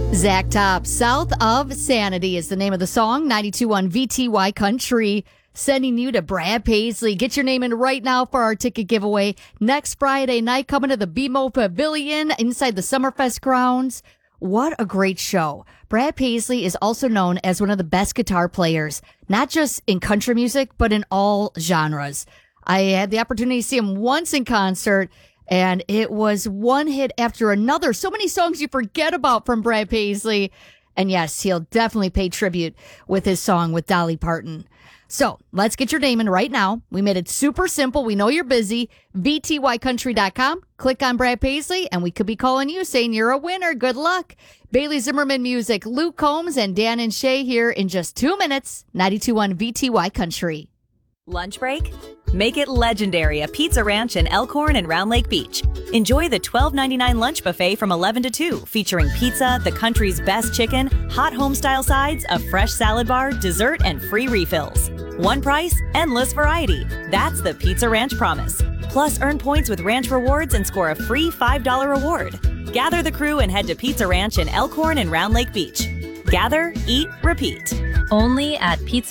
Zach Top, South of Sanity is the name of the song. 92.1 VTY Country, sending you to Brad Paisley. Get your name in right now for our ticket giveaway. Next Friday night, coming to the BMO Pavilion inside the Summerfest grounds. What a great show. Brad Paisley is also known as one of the best guitar players, not just in country music, but in all genres. I had the opportunity to see him once in concert, and it was one hit after another. So many songs you forget about from Brad Paisley. And yes, he'll definitely pay tribute with his song with Dolly Parton. So let's get your name in right now. We made it super simple. We know you're busy. VTYcountry.com. Click on Brad Paisley, and we could be calling you saying you're a winner. Good luck. Bailey Zimmerman Music, Luke Combs, and Dan and Shay here in just 2 minutes. 92.1 VTY Country. Lunch break? Make it legendary at Pizza Ranch in Elkhorn and Round Lake Beach. Enjoy the $12.99 lunch buffet from 11 to 2, featuring pizza, the country's best chicken, hot home-style sides, a fresh salad bar, dessert, and free refills. One price, endless variety. That's the Pizza Ranch promise. Plus, earn points with Ranch Rewards and score a free $5 reward. Gather the crew and head to Pizza Ranch in Elkhorn and Round Lake Beach. Gather, eat, repeat. Only at Pizza